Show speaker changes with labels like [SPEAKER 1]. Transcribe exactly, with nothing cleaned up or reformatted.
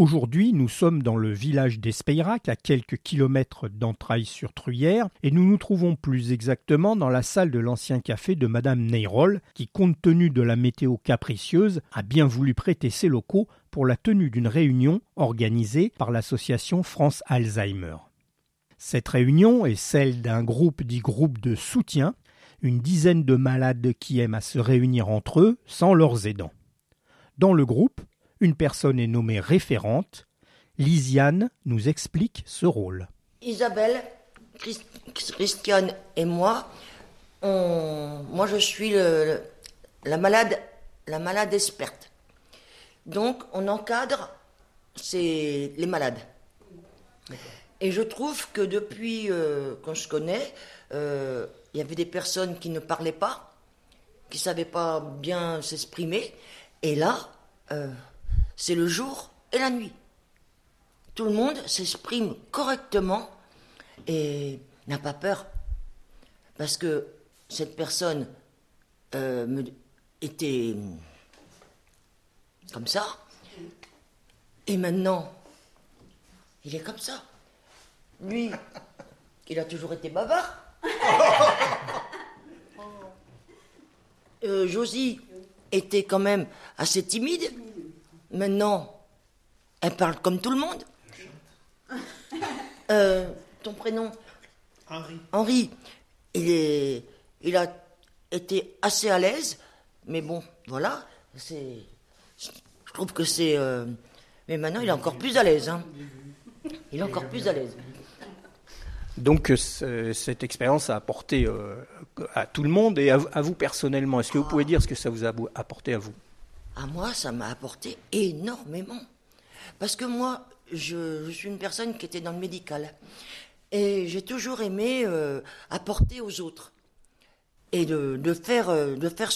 [SPEAKER 1] Aujourd'hui, nous sommes dans le village d'Espeyrac, à quelques kilomètres d'Entrailles-sur-Truyère, et nous nous trouvons plus exactement dans la salle de l'ancien café de Madame Neyrol, qui, compte tenu de la météo capricieuse, a bien voulu prêter ses locaux pour la tenue d'une réunion organisée par l'association France Alzheimer. Cette réunion est celle d'un groupe dit groupe de soutien, une dizaine de malades qui aiment à se réunir entre eux sans leurs aidants. Dans le groupe, une personne est nommée référente. Lisiane nous explique ce rôle.
[SPEAKER 2] Isabelle, Christ- Christiane et moi, on, moi je suis le, le- la malade, la malade experte. Donc on encadre ces- les malades. Et je trouve que depuis euh, qu'on se connaît, euh, il y avait des personnes qui ne parlaient pas, qui ne savaient pas bien s'exprimer. Et là, euh, c'est le jour et la nuit. Tout le monde s'exprime correctement et n'a pas peur. Parce que cette personne euh, me, était comme ça. Et maintenant, il est comme ça. Lui, il a toujours été bavard. Euh, Josie était quand même assez timide. Maintenant, elle parle comme tout le monde. Euh, ton prénom ?
[SPEAKER 3] Henri.
[SPEAKER 2] Henri. Il, est, il a été assez à l'aise, mais bon, voilà. C'est, je trouve que c'est... Euh, mais maintenant, il est encore plus à l'aise. Hein. Il est encore plus à l'aise.
[SPEAKER 1] Donc c- cette expérience a apporté euh, à tout le monde et à, à vous personnellement. Est-ce que vous pouvez dire ce que ça vous a apporté à vous ?
[SPEAKER 2] À moi, ça m'a apporté énormément. Parce que moi, je, je suis une personne qui était dans le médical. Et j'ai toujours aimé euh, apporter aux autres. Et de, de faire, euh, de faire